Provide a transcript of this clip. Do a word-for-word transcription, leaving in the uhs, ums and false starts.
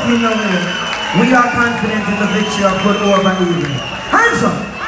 king of it. We are confident in the victory of good over evil. Hands up!